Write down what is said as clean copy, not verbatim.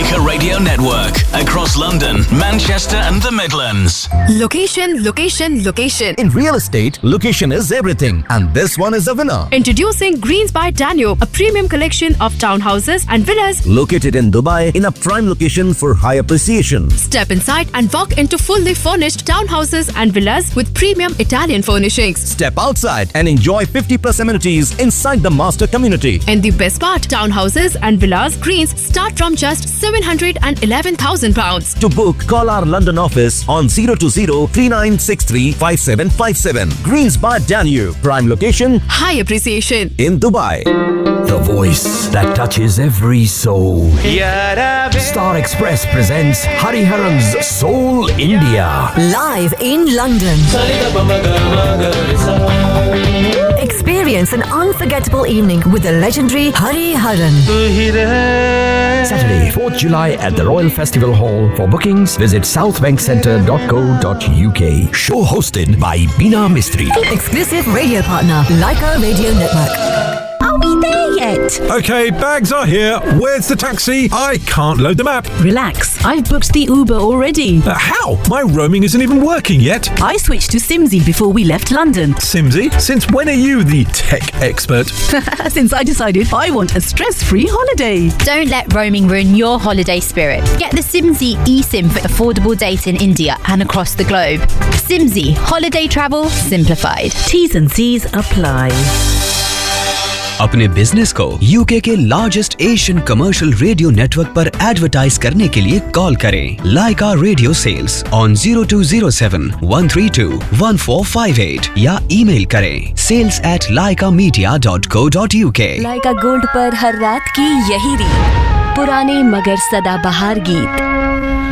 Laika Radio Network across London, Manchester and the Midlands. Location, location, location. In real estate, location is everything, and this one is a winner. Introducing Greens by Danube, a premium collection of townhouses and villas Located in Dubai in a prime location for high appreciation. Step inside and walk into fully furnished townhouses and villas with premium Italian furnishings. Step outside and enjoy 50+ amenities inside the master community. And the best part, townhouses and villas Greens start from just £711,000. To book, call our London office on 020-3963-5757. Greens by Danube, prime location High appreciation. in Dubai. The voice that touches every soul. Star Express presents Hariharan's Soul India. Live in London. Experience an unforgettable evening with the legendary Hariharan. Saturday, 4th July at the Royal Festival Hall. For bookings, visit southbankcentre.co.uk. Show hosted by Beena Mistry. Exclusive radio partner, Laika Radio Network. Are we there yet? Okay, bags are here. Where's the taxi? I can't load the map. Relax, I've booked the Uber already. How? My roaming isn't even working yet. I switched to Simsy before we left London. Simsy, since when are you the tech expert? Since I decided I want a stress-free holiday. Don't let roaming ruin your holiday spirit. Get the Simsy eSIM for affordable data in India and across the globe. Simsy, holiday travel simplified. T's and C's apply. अपने business को UK के largest Asian commercial radio network पर advertise करने के लिए call करें लाइका radio sales on 0207-132-1458 या email करें sales@laikamedia.co.uk। लाइका गोल्ड पर हर रात की यही रीत, पुराने मगर सदाबहार गीत।